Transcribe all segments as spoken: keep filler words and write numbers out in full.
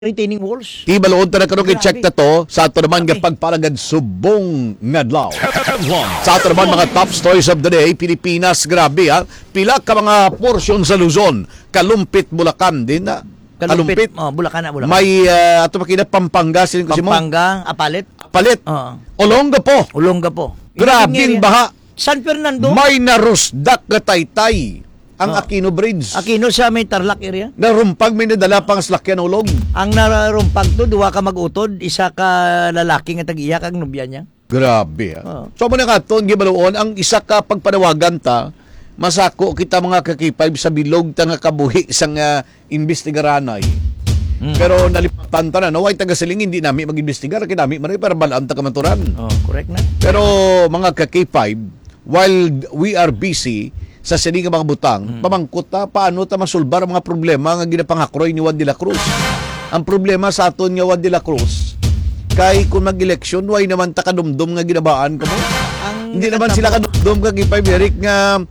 retaining walls. Di balood ta na karon Grabe. i-check na to sa ato naman nga Grabe. pagpalagad subong ngadlaw. Sa ato naman mga top stories of the day, Pilipinas, grabe ha. Pila ka mga porsyon sa Luzon, Kalumpit, Bulacan din na. Kalumpit. Oh, Bulacan na, Bulacan. May uh, ato makina Pampanga silin ko si mo. Pampanga, Apalit. Palit. Oo. Olongapo. Ulongga po. Grabing baha. San Fernando. May narusdak nga taytay ang Aquino Bridge. Aquino sa may Tarlac area. Narumpag may nadala pang slakyan ulog. Ang nararumpag to, duwa ka magutod, isa ka lalaki nga tag-iyak ang nobya niya. Grabe. Oo. So mo na katon gibaluon ang isa ka pagpanawagan ta masako kita mga kakipay sa bilog ta nga kabuhi sang uh, investigaranay. Mm. Pero nalipatan ta na no way taga siling hindi nami mag-investigar kinami man para balaan ta kamanturan. Oh, correct na. Pero mga kakipay, while we are busy sa sining nga mga butang, mm. pamangkot ta paano ta masulbar ang mga problema nga ginapangakroy ni Juan de la Cruz. Ang problema sa aton nga Juan de la Cruz kay kung mag-eleksyon way naman ta kadumdum nga ginabaan kamo. Ang Hindi naman sila kadumdum kag ipay Eric nga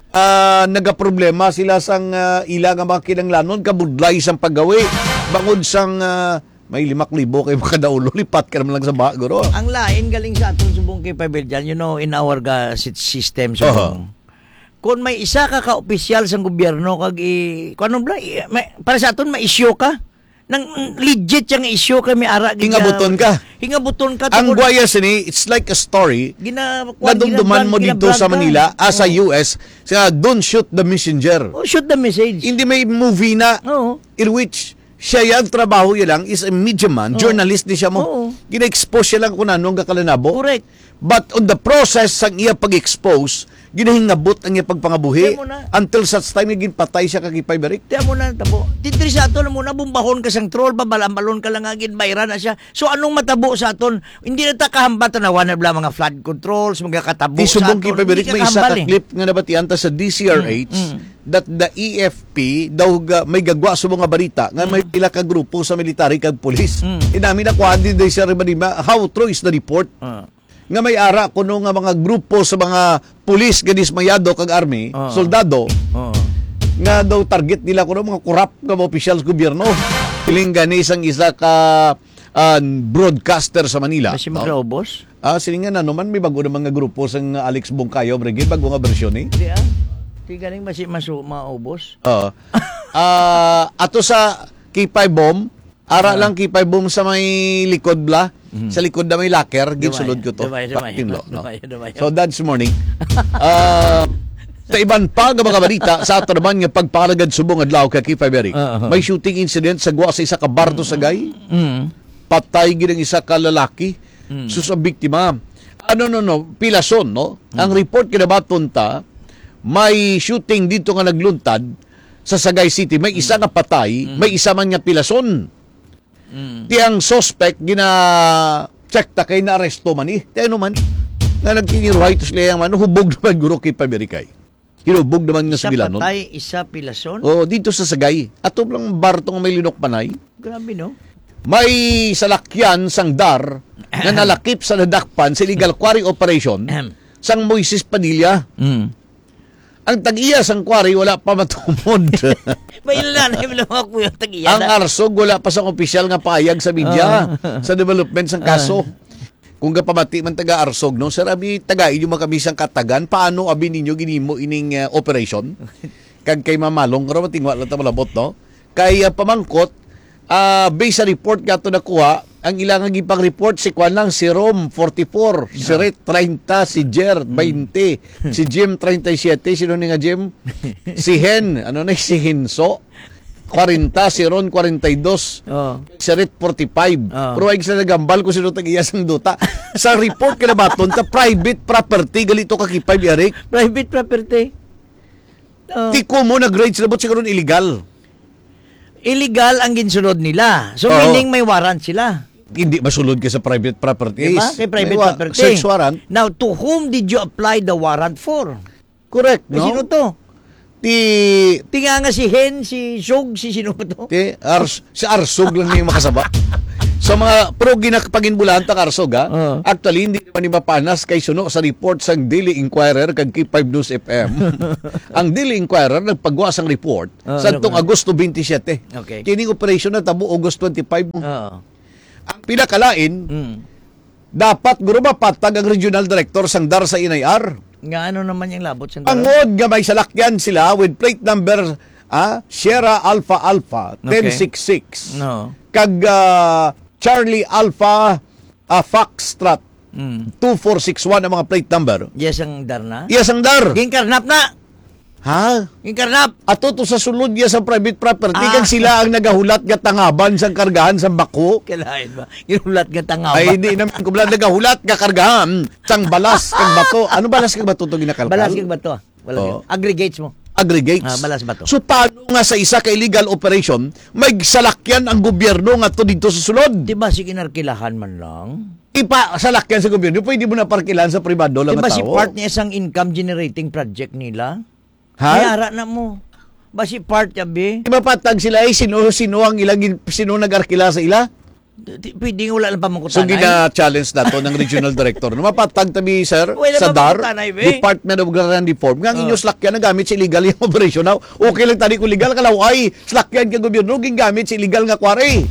uh, nagaproblema sila sang uh, ila nga mga kinanglanon kabudlay sang paggawi bangod sang uh, may limak libo kay makadaulo lipat ka naman lang sa baha guro. Ang lain galing sa aton subong kay Pabel dyan, you know, in our ga system subong. Uh-huh. Kung may isa ka ka-opisyal sa gobyerno kag i kuno bla i- may, para sa aton ma-issue ka nang legit yang issue ka may ara Hingabuton ka. Hingabuton ka Ang tungod- guaya sini, it's like a story gina nadumduman mo dito sa Manila as sa U S sa don't shoot the messenger. Oh, shoot the message. Hindi may movie na Oo. in which siya yung trabaho niya lang is a media man, journalist ni siya mo. Oo. Gina-expose siya lang kung anong kakalanabo. Correct. But on the process sang iya pag-expose, ginahingabot ang iya pagpangabuhi Kaya mo na. until such time nga ginpatay siya kagipay berik. Tiyan mo na tabo. Titri sa aton mo na bumbahon ka sang troll, babalambalon ka lang agin bayran na siya. So anong matabo sa aton? Hindi na ta kahambal tanawan na bla mga flood controls, mga katabo Di sa subong aton. kipay berik Hindi may isa kahambal ka eh. clip nga nabatian ta sa D C R H Mm, that the E F P daw ga, may gagwa sa mga balita nga may pila ka grupo sa military kag pulis. Mm. Inami na kuan din siya rimanima how true is the report. Ah. Nga may ara kuno nga mga grupo sa mga pulis gadis mayado kag army, Oo. soldado Oo. nga daw target nila kuno mga corrupt nga mga officials gobyerno. Piling gani isang isa ka ah, broadcaster sa Manila. Kasi no? magraubos? Ah, siningan na naman may bago na mga grupo sang Alex Bongkayo brigade bago nga bersyon eh. Di ah. Di galing masi masu maubos. Oo. Ah, ato sa Kipay Bomb, ara lang Kipay Bomb sa may likod bla. Sa likod na may locker, ginsulod ko to. Dumay, dumay. Pakinlo, no? Dumay, dumay. So that's morning. Ah, sa iban pa nga mga balita, sa ato naman nga pagpalagad subong adlaw kay Kipay Beric. Uh-huh. May shooting incident sa gwa sa isa ka barto sa gay. Mm. Patay gid ang isa ka lalaki. Sus ang biktima. Ano no no, pilason no. Ang report kinabaton ta, may shooting dito nga nagluntad sa Sagay City. May isa nga patay, may isa man nga pilason. Mm. Ti ang suspect gina check ta kay na aresto man eh. Ti ano man nga nagkingiruhay to sila man hubog naman guro kay Pamerikay. Hinubog naman nga Isa sa Bilanon. patay, isa pilason. Oh, dito sa Sagay. Ato lang barto nga may linok panay. Grabe no? May salakyan sang dar na nalakip sa nadakpan sa illegal quarry operation sang Moises Padilla. Mm. Ang tag-iya sang quarry wala pa matumod. May ilan na ako yung tagiyan. Ang arsog wala pa sang opisyal nga paayag sa media sa development sang kaso. Kung gapamati man taga arsog no, sir abi taga inyo makamisang katagan paano abi ninyo ginimo ining uh, operation? Kag kay mamalong karo matingwa lang ta malabot no. Kay uh, pamangkot uh, based sa report nga to nakuha, ang ilang gipang report si Kwan lang si Rom forty-four, si Ret thirty, si Jer twenty, si Jim thirty-seven, sino ni nga Jim? Si Hen, ano na si Hinso forty, si Ron forty-two, Oh. si Ret forty-five. Oh. Pero ay sa nagambal ko sino tag-iya sang duta. Sa report kinabaton ta private property galito ka kipay Eric. Private property. Oh. Ti ko mo nag-grade sila bot siguro illegal. Illegal ang ginsunod nila. So Oo. meaning may warrant sila. Hindi masulod ka sa private property. Diba? Kay private May wa- property. Search warrant. Now, to whom did you apply the warrant for? Correct, Eh, no? Sino to? Ti Tinga nga si Hen, si Shog, si sino to? Ti Ars si Arsog lang yung makasaba. Sa mga pro ginakapaginbulahan ta karsog ha. Oo. Actually hindi naman ni mapanas kay suno sa report sang Daily Inquirer kag K five News F M. Ang Daily Inquirer nagpagawa sang report Oo, sa ano tong ba? Agosto twenty-seven. Okay. Kining operation na tabo August twenty-five. Oo. Ang pinakalain Mm. dapat guro mapatag ang regional director sang D A R sa N I R. Nga ano naman yung labot sa Angod nga may salakyan sila with plate number ah, Sierra Alpha Alpha Okay. ten sixty-six. No. Kag ah, Charlie Alpha uh, Foxtrot Mm. two four six one ang mga plate number. Yes, ang darna. Iya sang dar. Ginkarnap na! Ha? Ginkarnap! Ato to sa sulod ya sa private property Ah. kag sila ang nagahulat nga tangaban sang kargahan sang bako. Kailain ba? Ginulat ka tanga ba? Ay hindi naman ko bala nagahulat nga kargahan sang balas kag bato. Ano balas kag bato to ginakalkal? Balas kang bato. Wala Oo. yun. Aggregates mo. Aggregates. Ah, balas bato. So paano nga sa isa ka illegal operation may salakyan ang gobyerno nga to dito sa sulod? Di ba si kinarkilahan man lang? Ipa salakyan sa gobyerno, pwede mo na parkilan sa pribado lang Di ba nga si tao. part niya isang income generating project nila? Ha? Mayara na mo. Ba si part niya, be? Di ba patag sila ay sino sino ang ilang sino nagarkila sa ila? Di- Pwede nga wala lang pamangkutan. So gina-challenge na to ng regional director. No mapatag tabi sir Wala sa pa D A R, pagkutanay, be. Department of Agrarian Reform. Nga ang Oh. inyo slakyan na gamit sa illegal yung operation now. Okay lang tani kung legal kalaw ay slakyan ka gobyerno gingamit sa illegal nga kware.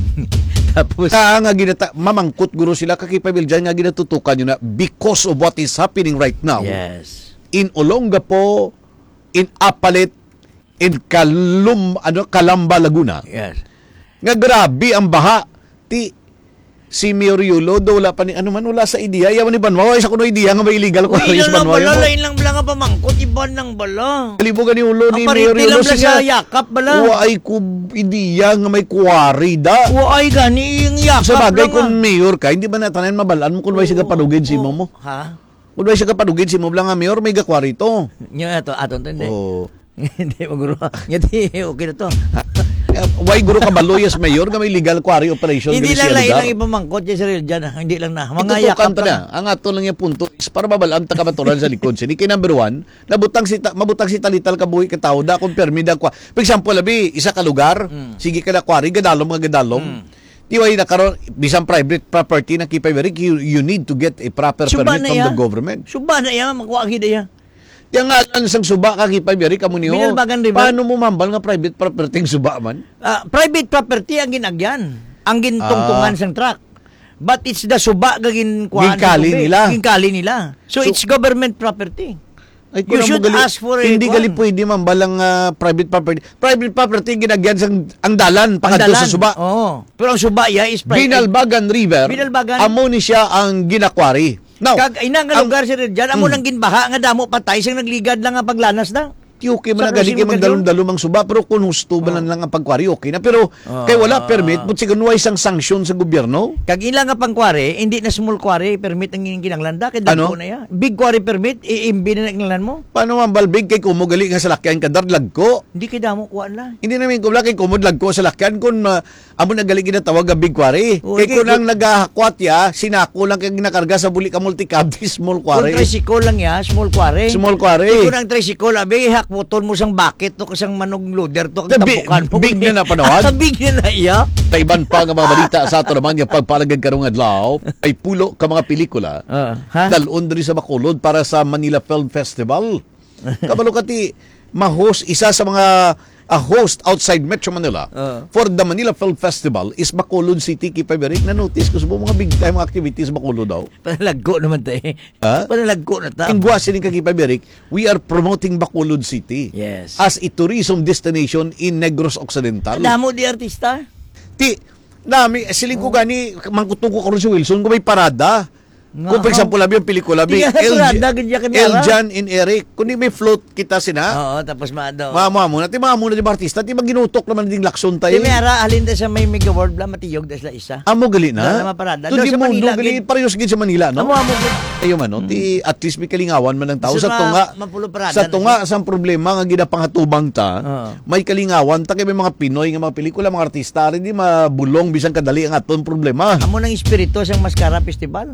Tapos, Kaya nga ginata mamangkot guro sila kakipabil dyan nga ginatutukan yun na because of what is happening right now yes. in Olongapo, in Apalit, in Kalum, ano, Calamba, Laguna. Yes. Nga grabe ang baha. Ti si Mayor Yulo do wala pa ni ano man wala sa ideya yaman ni Banwa ay sa kuno ideya nga may illegal ko Uy, sa ilan lang Banwa. bala, lain lang bala nga pamangkot, iba nang bala. Kalibugan ni Ulo ni Ang Mayor pariti Yulo lang bala sa yakap bala. Wa ay ku ideya nga may kuwari da. Uy, gani yung yakap Sa bagay lang, kung ah. mayor ka, hindi ba natanan mabalaan mo kung ba siya kapadugid si mo mo? Ha? Kung ba siya kapadugid si mo lang nga mayor may gakwari to. Nya ato ato to hindi. Oh. Hindi maguro. Hindi okay na to. Eh, Why guro ka baloyas mayor nga may legal quarry operation Hindi ganun lang siya lain lugar? lang ibamangkot yung sarili dyan. ah. Hindi lang na. Mga Mga yakap yakap na. Ang ato lang yung punto is para mabalaan ta kabaturan sa likod. Sini kay number one, nabutang si ta- mabutang si talital ka buhi ka tao da kung permi da kwa. For example, labi isa ka lugar, sige ka na kwari gadalom mga gadalom. Di way na karon bisan private property na kipay very you, you need to get a proper Suba permit na from ya. the government. Suba na yan. Makuha ang hidaya. Yang nga lang sang suba ka kipay very kamo niyo. Binalbagan river. Paano mo mambal nga private property ng suba man? Ah, private property ang ginagyan. Ang gintungtungan Ah. sang truck. But it's the suba gagin kuhaan Ginkali sa tubig. nila. Ginkali nila. So, So- it's government property. Ay, You kung should mo gali- ask for a Hindi kwan. gali pwede mambalang ah, private property. Private property ginagyan sang ang dalan Ang pakadto dalan. sa suba. Oo. Pero ang suba ya is private. Binalbagan River, Binalbagan. amo ni siya ang ginakwari. Now, Kag ina nga ang- lugar si Ridjan, amo nang ginbaha nga damo patay sing nagligad lang nga paglanas da. okay man Sa na gani kay Rosing magdalom-dalom ang suba pero kung husto ba lang lang ang pagkwari okay na pero Oh. kay wala permit but sigun way sang sanction sa gobyerno. Kag ila nga pangkware, hindi na small quarry permit ang ginanglanda kay dagko Ano? na ya. Big quarry permit iimbi na naglangan mo. Paano man balbig kay kumugali nga sa lakyan kadar lagko? Hindi kay damo kuan la. Hindi namin kumula kay kumod lagko sa lakyan kun uh, amo nagali ginatawag nga big quarry. Oo, Kay kay- kun ang nagahakwat ya, sinako lang kay ginakarga sa buli ka multicab di small Kung quarry. tricycle lang ya, small quarry. Small quarry. Kung ang tricycle, abi, hakputon mo sang bakit to kasang manog loader to The kang big- tapukan mo. big na napanawag. big na na iya. Taiban pa nga mga balita sa ato naman yung pagpalagad karong adlaw ay pulo ka mga pelikula. Uh, ha? Dalon diri sa Bacolod para sa Manila Film Festival. Kabalo kati ma-host isa sa mga a host outside Metro Manila Uh. for the Manila Film Festival is Bacolod City. Kipay na notice ko sa mga big time activities sa Bacolod daw. Panalagko naman tayo. Ha? Panalagko na ta. Ang guwasin ni Kagipay Berik, we are promoting Bacolod City Yes. as a tourism destination in Negros Occidental. Damo di artista. Ti, nami, siling ko gani, mangkutong ko karon si Wilson, kung may parada. Nga. Kung for example, labi ang pelikula, Di bi, nga parada, ganyan ka nila. Eljan and Eric, kung di may float kita sina, Oo, tapos maado. mga mga muna, ti mga muna di ba artista, ti maginutok naman ding lakson Di tayo. may ara, halin ta sa may mega world bla matiyog da sila isa. Amo gali Wala na. naman parada. To Doon di sa mo, Manila, do gali, gid. parehos gid sa Manila, no? Amo amo. Ayo man, no? Ti, at least may kalingawan man ng tao. Gusto Sa na tunga, mapulo parada sa na tunga, sa problema nga ginapanghatubang ta, Oo. may kalingawan ta kay may mga Pinoy nga mga pelikula, mga artista, rin di mabulong, bisan kadali ang aton problema. Amo nang espiritu sa Mascara Festival because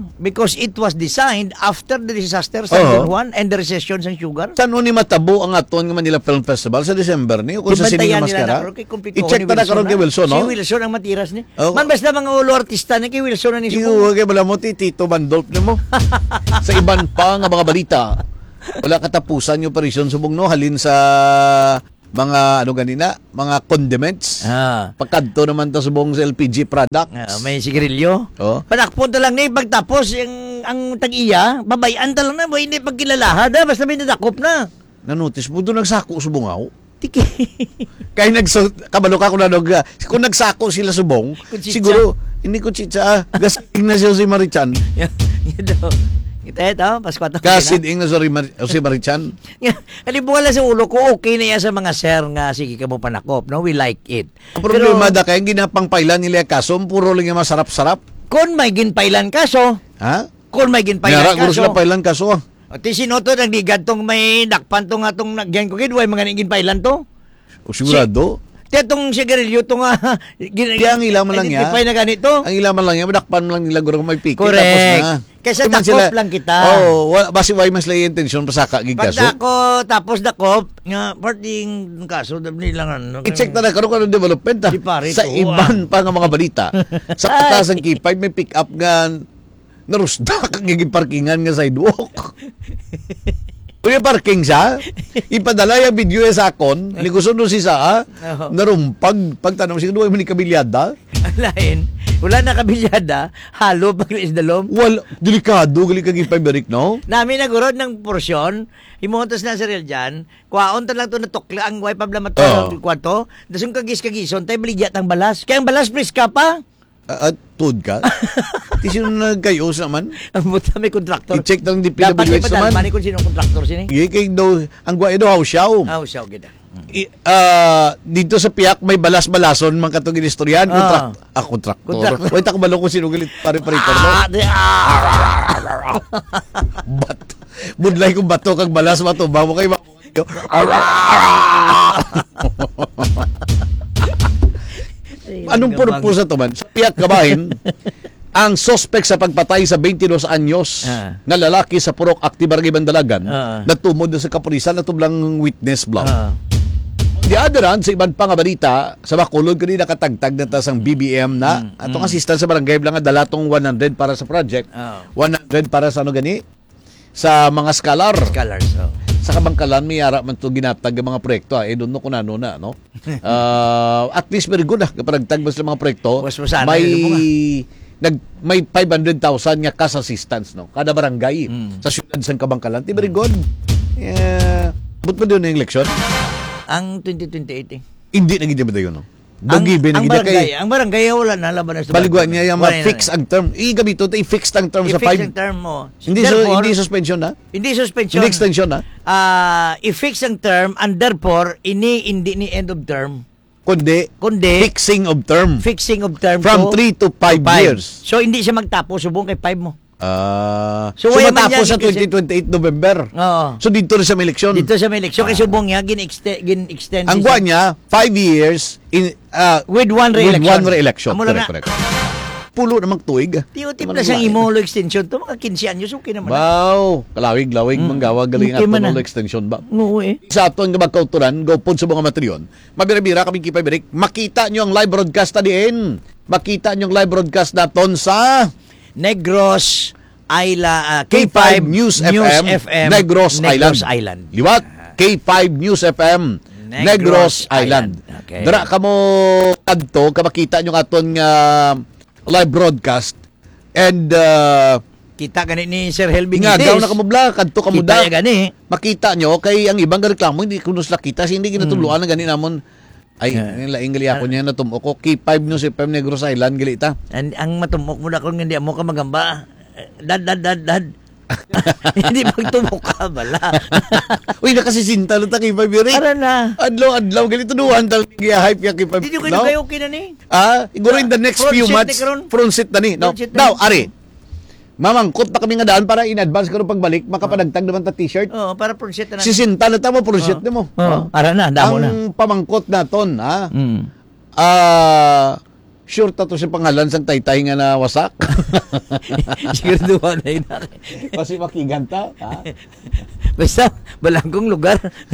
because it was designed after the disaster sa Oo. Don Juan and the recession sa sugar. Saan ni matabo ang aton nga Manila Film Festival sa December ni kung sa sining Ibantayan nila maskara? na karon kay kumpito I-check ta na karon kay Wilson, Si no? Wilson ang matiras ni. Oo. Man basta mga ulo artista ni kay Wilson na ni Iyo, Subo. kay wala mo ti Tito Bandolp nimo. Sa iban pa nga mga balita. Wala katapusan yung operasyon subong no halin sa mga ano ganina, mga condiments. Ah. Pagkadto naman ta subong sa L P G products. Ah, may sigarilyo. Oh. Panakpon ta lang ni pagtapos yung ang tag-iya, babayan ta lang na, boy, hindi pagkilalaha da, basta may nadakop na. Na-notice mo doon nagsako subongaw. Tiki. Kaya nagso kabalo ka kung ano ga. Kung nagsako sila subong, Kutsitsa. siguro hindi ko chitsa. Ah. Gasing na siya si Marichan. Yan daw. Ito, ito, Pasko ito. Kasid na si Mar- si Marichan. Alibuwala sa ulo ko, okay na yan sa mga sir nga, sige ka mo panakop, no? We like it. Ang problema da kaya ginapangpailan nila kaso, puro lang yung masarap-sarap. Kung may ginpailan kaso, Ha? kung may ginpailan Nara, guro kaso, sila pailan kaso. ah. o ti sinoto nang digad tong may dakpan tong atong nagyan ko gid way mga ginpailan to. O sigurado. Te tong sigarilyo tong uh, gin, Kaya ang ilaman lang niya. Identify na ganito. Ang ilaman lang yan, madakpan lang nila guro may piki. Correct. Tapos na. Kaysa Tuman dakop lang kita. Oo, oh, basi why mas lay intention pasaka gig Pag kaso. dako tapos dakop nga parting kaso dabni lang ano. I-check na na karon karon development ah. Di pare, Sa to, iban pa nga mga balita. Sa taas ang kipay may pick up nga narusda kang giging parkingan nga sidewalk. Kung parking siya, ipadala yung video sa akon, likuson doon si Saa, Oo. narumpag, pagtanong siya, doon mo ni kabilyada. Alain, wala na kabilyada, halo pag isdalom. Wal, delikado, gali kang ipamirik, no? Nami nagurod ng porsyon, imontas na sa real dyan, kwaon ta lang to na tukla, ang way pabla mato Oo. ng kwarto, dasong kagis-kagison, tayo baligya tang balas. Kaya ang balas, pres ka pa. At tuod ka? Di sino nagkayos naman? Ang buta may kontraktor. I-check ng D P Dapat W H naman. ipadalman ni kung sinong kontraktor sini. Gigi kay daw, ang guay daw, siyaw. Ah, siya, gida. I- ah, dito sa Piak may balas-balason man katong ginistoryan kontrak ah kontraktor. Kontraktor. Wait ako balo kung sino galit pare-parito no. Ah, di, ah. Bat. Budlay kong bato kag balas matubang mo kay ma- Anong purpose to man? Sa Piak Kabahin, ang sospek sa pagpatay sa twenty-dos anyos Ah. na lalaki sa Purok Actibarangay Bandalagan Ah. natumod na sa kapulisan na tublang witness block. Ah. Di adaran sa ibang pang balita sa Bacolod kanina nakatagtag na tas ang B B M na Mm, atong assistant sa barangay lang nga dalatong one hundred para sa project. Oh. one hundred para sa ano gani sa mga scholar. Colors, oh. Sa kabangkalan may ara man to ginatag ang mga proyekto. Eh doon no kuno ano na no. Uh, at least very good ah kapag nagtag mo sa mga proyekto. Was mo sana, May ano mo nga? nag may five hundred thousand nga cash assistance no kada barangay Mm. sa siyudad sa kabangkalan. Ti very good. Yeah. But pa doon ang election? Ang twenty twenty-eight eh. Hindi na gid ba yun no. Ang, Dogibe na ang gid barangay, kay ang barangay wala na laban na sa baliguan niya yung Wala na- ma-fix ang term. I-gamito to i-fix ang term sa i-fix five. ang term mo. Hindi so, Therefore, hindi suspension na. hindi suspension. Hindi extension na. Ah, i-fix ang term and therefore ini hindi ni end of term Kundi kundi fixing of term fixing of term from to three to five five. years. So hindi siya magtapos subong kay five mo. Ah, So, so, wala man matapos yan sa kasi- twenty twenty-eight November. Oo. So dito rin sa may eleksyon. Dito sa may eleksyon kay subong niya gin-extend gin-extend Ang siya- guwan niya, five years in uh, with one with re-election. one re-election. Amo lang Correct, na. correct. Pulo namang tuig. Tiyo-tip na siyang imolo extension to mga fifteen anyos okay naman. Wow, kalawig-lawig Mm. manggawa galing Okay at man na. pulo extension ba. Oo eh. Sa aton nga magkauturan, gopod sa mga materyon. Mabira-bira kaming kipay birik. Makita nyo ang live broadcast na diin. Makita nyo ang live broadcast naton sa Negros Isla uh, K five News, F M, Negros, Island. Island. Liwat, K five News F M, Negros Negros, Island. Island. Okay. Dara ka mo kadto, kamakita nyo nga aton nga live broadcast. And uh, Kita gani ni Sir Helbing nga gaw na kamubla, kadto Kita kamuda. ya gani. Makita nyo kay ang ibang reklamo hindi kuno sila kita, kasi hindi ginatuluan na gani namon. Ay, Yeah. yeah. laing gali ako niya natumo ko. K five News F M Negros Island gali ta. Ang, ang matumok mo na kung hindi mo ka magamba. Dad, dad, dad, dad. Hindi magtumok ka, bala. Uy, nakasisinta lang ta K five Yuri. Para na. Adlaw, adlaw, gali tuduhan tal hype ya K five. Hindi ko kayo okay na ni. Ah, siguro in the next Front few seat months, ni karon. front seat na ni. No? Front seat na Now, ni. ari, mamangkot na kami nga daan para in advance karon pagbalik, makapadagtag naman ta t-shirt. Oo, para project na. Sisinta na tamo, front seat mo. Oo, para na, damo na. Ang pamangkot naton, ha? Mm. Ah, Sure ta to si pangalan sang taytay nga na wasak. Siguro duwa na yun. Kasi makiganta. Ha? Basta, balangkong lugar.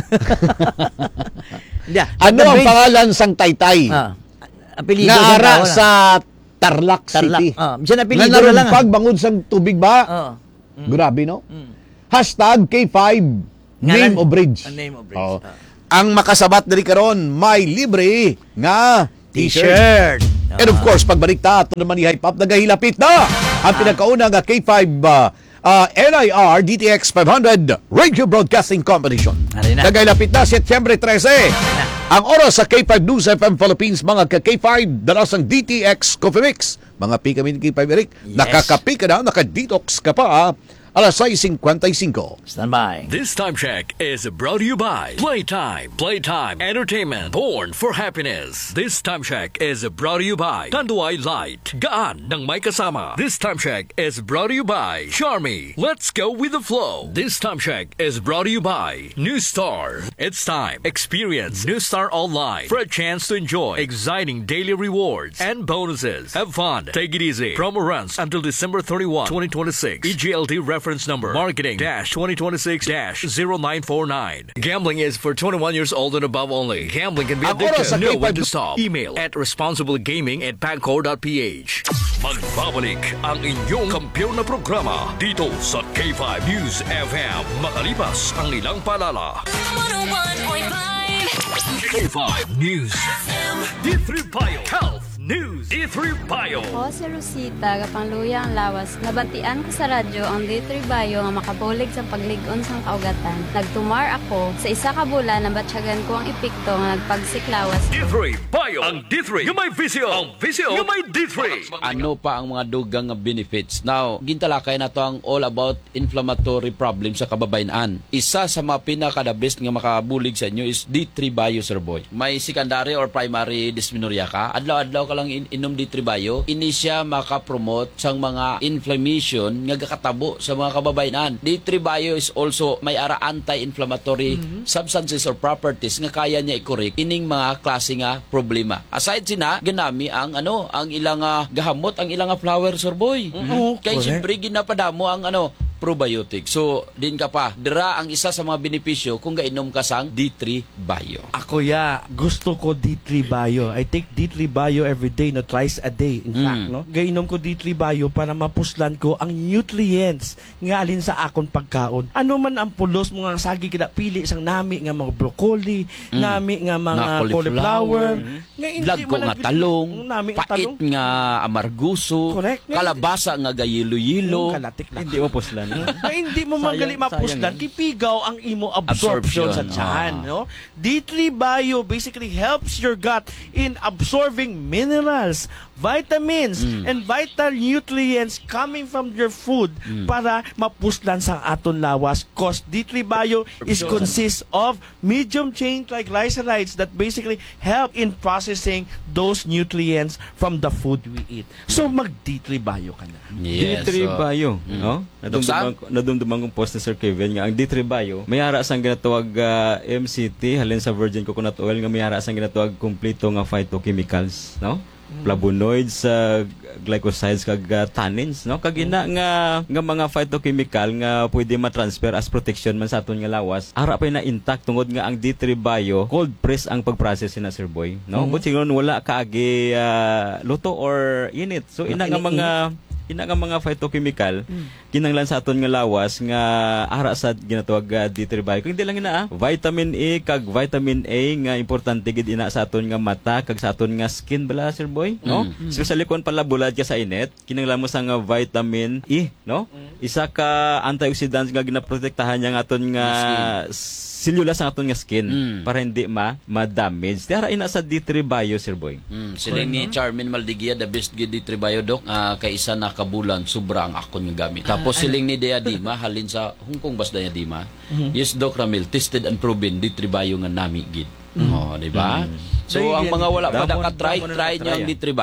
Yeah, Ano ang pangalan sang taytay? Ah, apelido Nga ara tao na. sa Tarlac Tarlac. City. Ah, bisan Nga apelido na lang. narumpag bangod sang tubig ba? Oo. Grabe, no? Mm. Hashtag K five Name Ngalan- of Bridge. Ah, name of bridge. Oo. Ah. Ang makasabat diri karon may libre nga t-shirt. T-shirt. And of course, pagbalik ta, ito naman ni Hype Up, nagahilapit na ang pinakauna nga K five uh, uh, N I R D T X five hundred Radio Broadcasting Competition. Ari na. Nagahilapit na, Setyembre trese. Ang oras sa K five News F M Philippines, mga ka-K five, dalas ang D T X Coffee Mix. Mga pi kami ni K five Eric, Yes. nakakapi ka na, nakadetox ka pa, alas sais fifty-five. Stand by. This time check is brought to you by Playtime. Playtime Entertainment. Born for happiness. This time check is brought to you by Tanduay Light. Gaan ng may kasama. This time check is brought to you by Charmy. Let's go with the flow. This time check is brought to you by New Star. It's time. Experience New Star Online for a chance to enjoy exciting daily rewards and bonuses. Have fun. Take it easy. Promo runs until December thirty-first, twenty twenty-six. E G L T reference number marketing dash twenty twenty-six dash zero nine four nine. Gambling is for twenty-one years old and above only. Gambling can be Ang oras sa addictive. Know K five when to stop. Email at responsiblegaming at pagcor dot p h. Magbabalik ang inyong kampiyon na programa dito sa K five News F M. Makalipas ang ilang palala. one oh one point five K five News F M. D three Bio Health News. D three Bio. Ako si Rosita, kapangluya ang lawas. Nabatian ko sa radyo ang D three Bio nga makabulig sa pagligon sang kaugatan. Nagtumar ako sa isa ka bulan na batsyagan ko ang epekto nga nagpagsiklawas. D three Bio. Ang D three. Yung may visio. Ang visio. Yung may D three. Ano pa ang mga dugang nga benefits? Now, gintalakay na to ang all about inflammatory problems sa kababayan. Isa sa mga pinaka-the best nga makabulig sa inyo is D three Bio, Sir Boy. May secondary or primary dysmenorrhea ka, adlaw-adlaw ka lang in inom D three Bio, ini siya makapromote sang mga inflammation nga gakatabo sa mga kababayan. D three Bio is also may ara anti-inflammatory substances or properties nga kaya niya i-correct ining mga klase nga problema. Aside sina, ganami ang ano, ang ilang uh, gahamot, ang ilang uh, flower, Sir Boy. Mm-hmm. Kaya siyempre ginapadamo ang ano, probiotic. So, din ka pa, dira ang isa sa mga benepisyo kung gainom ka sang D three Bio. Ako ya, gusto ko D three Bio. I take D three Bio every day, no, twice a day. In fact, Mm. no? Gainom ko D three Bio para mapuslan ko ang nutrients nga alin sa akon pagkaon. Ano man ang pulos mo nga sagi kita pili sang nami nga mga broccoli, Mm. nami nga mga Nga cauliflower, cauliflower, nga hindi Lag ko man nga nagpili- talong, nami nga pait talong. nga amarguso, Correct. kalabasa nga gayilo-yilo. Yung kalatik lang. Hindi mo puslan. na hindi mo Sayang- magali mapuslan, sayang kipigaw ang imo absorption, Absorption, sa tiyan. ah. No? D three Bio basically helps your gut in absorbing minerals, vitamins, Mm. and vital nutrients coming from your food para mapuslan sa aton lawas. Cause D three Bio is consists of medium chain triglycerides that basically help in processing those nutrients from the food we eat. So mag D three Bio ka na. Yes. D three so, Bio, no? Nadumduman ko, nadumduman kong post ni Sir Kevin nga ang D three Bio may ara sang ginatawag uh, M C T halin sa virgin coconut oil nga may ara sang ginatawag kumpleto nga phytochemicals, no? Flavonoids, uh, glycosides kag uh, tannins, no? Kag ina nga nga mga phytochemical nga pwede ma-transfer as protection man sa aton nga lawas. Ara pa na intact tungod nga ang D three Bio cold press ang pag-process na, Sir Boy, no? But siguro wala kaagi uh, luto or init. So ina nga mga ina nga mga phytochemical kinanglan sa aton nga lawas nga ara sa ginatawag uh, D three Bio. Kung hindi lang ina ah, vitamin E kag vitamin A nga importante gid ina sa aton nga mata kag sa aton nga skin bala, Sir Boy, no? Especially kung palabulad ka sa init, kinanglan mo sa nga vitamin E, no? Isa ka antioxidants nga ginaprotektahan niya nga aton nga cellulose sa aton nga skin Mm. para hindi ma ma-damage. Tara ina sa D three Bio, Sir Boy. Mm, siling ni Charmin Maldigia, the best gid D three Bio, Doc. Ah, kay isa na kabulan, sobra ang akon nga gamit. Tapos siling ni Dea Dima, halin sa Hong Kong bas Dea Dima. Yes, Doc Ramil, tested and proven D three Bio nga nami gid. Oh, di ba? So, ang mga wala pa Damon- naka-try, damon na try na-try, nyo ang ah. D three Bio. D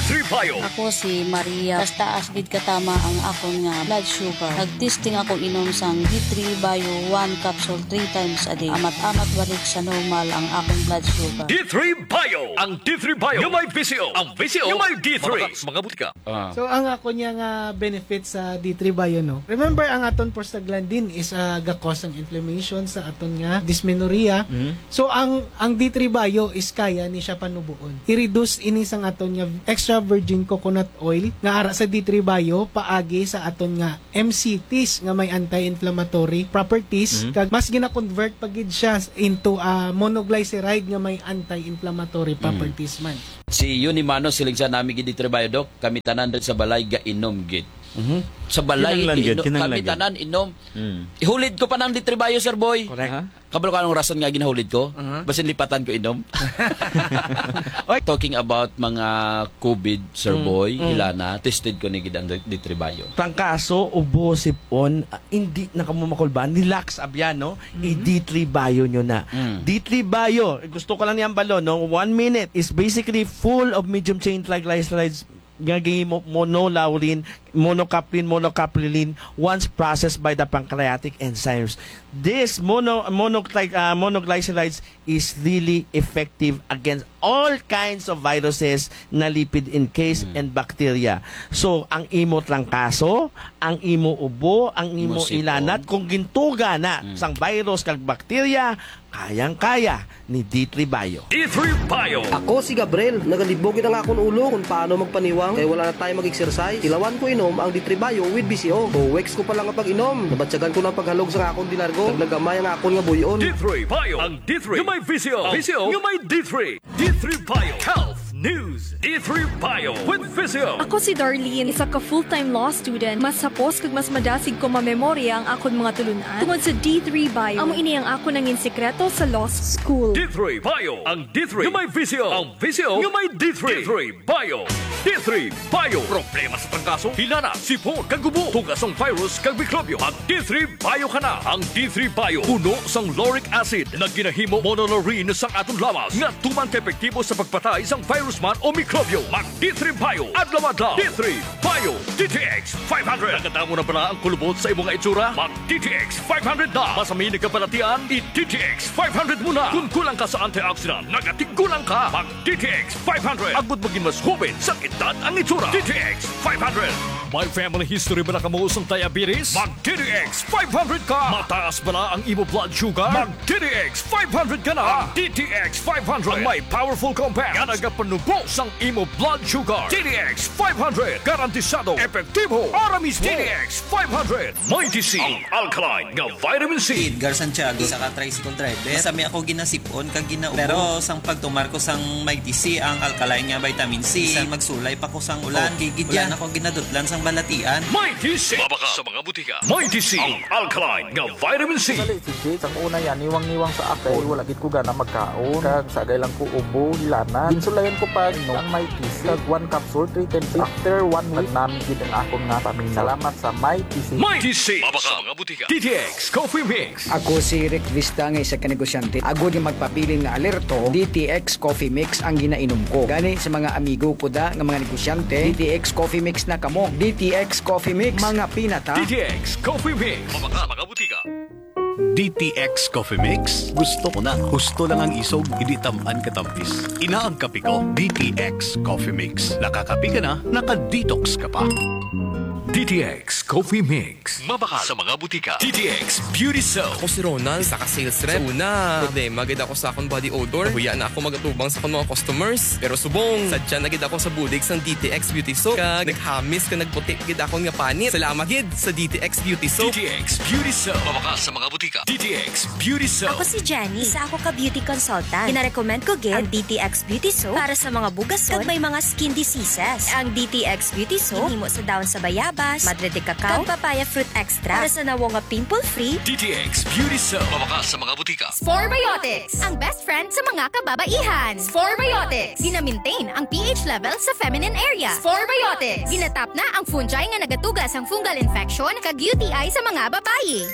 three Bio. Ako si Maria. Taas gid katama ang akon nga blood sugar. Nagtesting ako inom sang D three Bio one capsule three times a day. Amat-amat balik sa normal ang akong blood sugar. D three Bio. Ang D three Bio yung may V C O. Ang V C O yung may D three. Mga, mga butika. Ah. So ang ako niya nga benefit sa D three Bio, no. Remember ang aton prostaglandin is uh, ga-cause ang inflammation sa aton nga dysmenorrhea. Mm-hmm. So ang ang D three Bio is kaya ni siya panubuon. I-reduce ini sang aton nga extra virgin coconut oil nga ara sa D three Bio paagi sa aton nga M C Ts nga may anti-inflammatory properties. Mm-hmm. Kag mas gina-convert pagid siya into a uh, monoglyceride nga may anti-inflammatory properties man. Si Yuni Mano siling sa namin gid D three Bio, Dok, kami tanan rin sa balay gainom gid. Mm-hmm. Sa balay inom, kami tanan inom. Mm. Ihulid ko pa ng D three Bio, Sir Boy. Correct. Uh-huh. Kabalo ka anong rason nga ginahulid ko? Uh-huh. Basin lipatan ko inom. Talking about mga COVID, Sir mm. Boy, mm. Ilana, tested ko ni gid ang D three Bio. Trangkaso, ubo, sipon, uh, hindi na kamumakulban, relax abyan, no? Mm-hmm. I-D three Bio nyo na. Mm. D three Bio, gusto ko lang niyang balo, no? One minute is basically full of medium chain triglycerides, gagawin mo monolaurin, monocaplin, monocaplilin once processed by the pancreatic enzymes. This mono, mono, uh, monoglycerides is really effective against all kinds of viruses na lipid encased mm. and bacteria. So, ang imo trangkaso, ang imo ubo, ang imo Musipon. Ilanat, kung gintuga na mm. sang virus kag bacteria, kayang-kaya ni D three Bio. D three Bio. Ako si Gabriel. Nagalibogin ang akong ulo kung paano magpaniwang kaya wala na tayo mag-exercise. Ilawan ko inom ang D three Bio with B C O. two weeks ko pa lang ang pag-inom. Nabatsagan ko ng paghalog sa akong dilargo. Naglagamay ang akong nga buyon. D three Bio. Ang D three yung may V C O. V C O yung may D three. D three Bio. Health News. D three Bio with V C O. Ako si Darlene, isa ka full-time law student. Mas sapos kag mas madasig ko mamemorya ang akon mga tulunan tungod sa D three Bio. Amo ini ang ako nangin sekreto sa law school. D three Bio. Ang D three yung may V C O. Ang V C O yung may D three. D three Bio. D three Bio. Problema sa trangkaso, hilana, sipon, kagubo, tugas ang virus, kag mikrobyo. Ang D three Bio ka na. Ang D three Bio puno sang lauric acid na ginahimo monolaurin sang atong lawas nga tuman ka-epektibo sa pagpatay sang virus man o mikrobyo. Mag D three Bio. Adlaw-adlaw. D three Bio. D T X five hundred. Naganda mo na pala ang kulubot sa imong itsura? Mag D T X five hundred na. Masamin ka palatian, i-D T X five hundred muna. Kung kulang ka sa antioxidant, nagatigulang ka. Mag D T X five hundred. Agbot maging mas hubin sa edad ang itsura. D T X five hundred. May family history ba na kamuusong diabetes? Mag D T X five hundred ka. Mataas ba na ang imo blood sugar? Mag D T X five hundred ka na. Ang D T X five hundred ang may powerful compounds nga nagapanubo sang imo blood sugar. D T X five hundred. Garantisado, epektibo. Aramis D T X five hundred. May D C. Ang alkaline nga vitamin C. Edgar Santiago sa ka-tricycle driver. Sami ako ginasipon kag ginaubo. Pero sang pagtumar ko sang may D C ang alkaline nga vitamin C. Sang magsulay pa ko sang ulan. Gigid yan ako ginadutlan sang balatian. May D C. Mabaka sa mga butika. May D C. Ang alkaline nga vitamin C. Sali si Jake, ang una yan, niwang-niwang sa ako. Wala gid ko gana magkaon. Kag sagay lang ko ubo, hilana. Ginsulayan ko pa no, ang may T C. Kag one capsule, three times. After one week, namin gid ang akong nga pamilya. Salamat sa may T C. May D C. Mabaka sa mga butika. D T X Coffee Mix. Ako si Rick Vista nga isa ka negosyante. Agod yung magpabilin nga alerto, D T X Coffee Mix ang ginainom ko. Gani sa mga amigo ko da nga mga negosyante, D T X Coffee Mix na kamo. D T X Coffee Mix, mga pinata. D T X Coffee Mix. Mabaka mga butika. D T X Coffee Mix. Gusto ko na. Gusto lang ang isog, hindi tamaan katampis. Ina ang kape ko, D T X Coffee Mix. Nakakapi ka na, naka-detox ka pa. D T X Coffee Mix. Mabaka sa mga butika. D T X Beauty Soap. Ako si Ronald, isa ka sales rep. Sa una, problema gid ako sa akong body odor. Huya na ako magatubang sa akong mga customers. Pero subong, sadya na gid ako sa bulig sang D T X Beauty Soap. Kag naghamis ka nagputi gid ako nga panit. Salamat gid sa D T X Beauty Soap. D T X Beauty Soap. Mabaka sa mga butika. D T X Beauty Soap. Ako si Jenny, isa ako ka beauty consultant. Kina-recommend ko gid ang D T X Beauty Soap para sa mga bugason kag may mga skin diseases. Ang D T X Beauty Soap himo sa daon sa bayabas, madre de cacao, kag papaya fruit extra para sa nawo nga pimple-free. D T X Beauty Soap. Mabaka sa mga butika. Sporebiotics, ang best friend sa mga kababaihan. Sporebiotics, gina-maintain ang pH level sa feminine area. Sporebiotics, ginatap na ang fungi nga nagatugas ang fungal infection kag U T I sa mga babayi.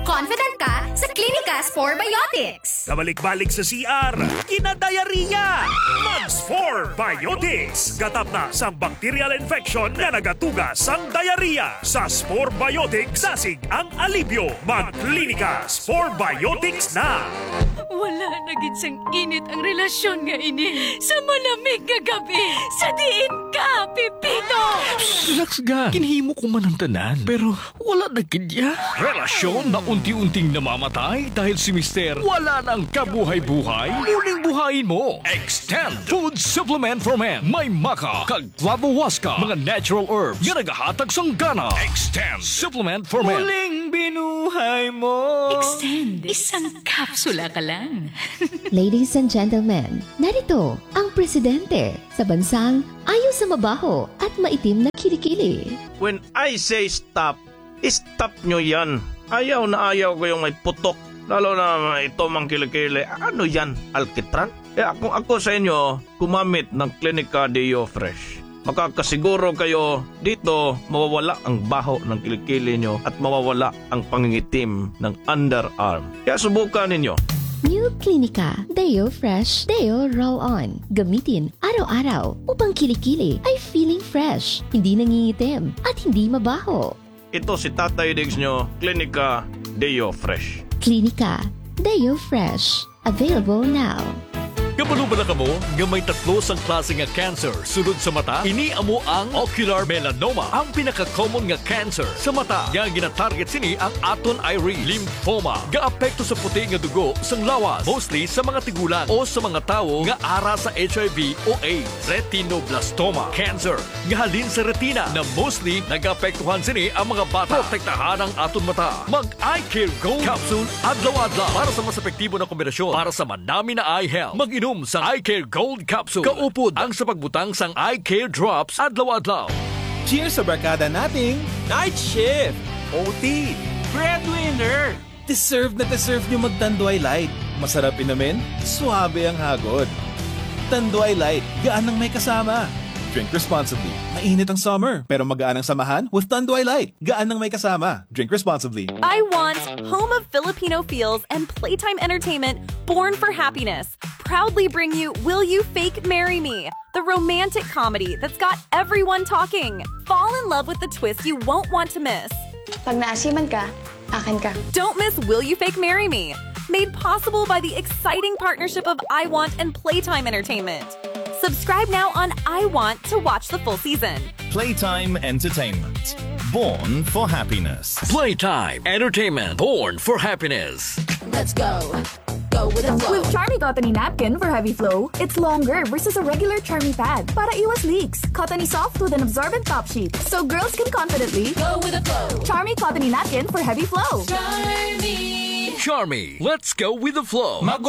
confident ka sa Clinicas four Biotics. Kabalik-balik sa C R, kinadayariya. Mags four Biotics. Gatap na sa bacterial infection na nagatugas sang diarrhea. Sa four Biotics, sasig ang alibyo. Mag-Clinicas four Biotics na. Wala na gid sang init ang relasyon nga ini. Sa malamig nga gabi, sa diin ka, Pipito! Relax ga. Kinhimo ko man ang tanan. Pero wala na kidya. Relasyon na unti-unting namamatay dahil si Mister wala nang kabuhay-buhay. Muling buhayin mo. Extend Food Supplement for Men. May maka, kag flavowaska, mga natural herbs nga nagahatag sang gana. Extend Supplement for Men. Muling binuhay mo. Extend. Isang kapsula ka lang. Ladies and gentlemen, narito ang presidente sa bansang ayaw sa mabaho at maitim na kilikili. When I say stop, stop nyo yan. Ayaw na ayaw ko yung may putok. Lalo na ito mang kilikili. Ano yan? Alkitran? Eh kung ako sa inyo, gumamit ng Clinica Deo Fresh. Makakasiguro kayo dito mawawala ang baho ng kilikili nyo at mawawala ang pangingitim ng underarm. Kaya subukan ninyo. New Clinica Deo Fresh Deo Roll On. Gamitin araw-araw upang kilikili ay feeling fresh, hindi nangingitim at hindi mabaho. Ito si Tatay Diggs nyo, Clinica Deo Fresh. Clinica Deo Fresh. Available now. Kabalo ba na ka mo nga may tatlo sang klase nga cancer sunod sa mata? Ini amo ang ocular melanoma, ang pinaka-common nga cancer sa mata. Yang gina-target sini ang aton iris, lymphoma. Gaapekto sa puti nga dugo sang lawas, mostly sa mga tigulang o sa mga tawo nga ara sa H I V o AIDS. Retinoblastoma, cancer nga halin sa retina na mostly nagapektuhan sini ang mga bata. Protektahan ang aton mata. Mag-Eye Care Gold Capsule adlaw-adlaw para sa mas epektibo na kombinasyon para sa manami na eye health. Mag-inom sa Eye Care Gold Capsule. Kaupod ang sa pagbutang sang Eye Care Drops adlaw-adlaw. Cheers sa barkada nating Night Shift, O T, Breadwinner. Deserve na deserve nyo mag-Tanduay Light. Masarap inamin, suabe ang hagod. Tanduay Light, gaan ang may kasama. Drink responsibly. Mainit ang summer, pero magaan ang samahan with Tanduay Light. Gaan ang may kasama. Drink responsibly. I want home of Filipino feels and playtime entertainment born for happiness. Proudly bring you Will You Fake Marry Me? The romantic comedy that's got everyone talking. Fall in love with the twist you won't want to miss. Pag naasiman ka, akin ka. Don't miss Will You Fake Marry Me? Made possible by the exciting partnership of I Want and Playtime Entertainment. Subscribe now on I Want to watch the full season. Playtime Entertainment. Born for happiness. Playtime Entertainment. Born for happiness. Let's go. Go with the flow. With Charmy Cottony Napkin for heavy flow, it's longer versus a regular Charmy pad para iwas leaks. Cottony soft with an absorbent top sheet, so girls can confidently go with the flow. Charmy Cottony Napkin for heavy flow. Charmy. Charmy. Let's go with the flow.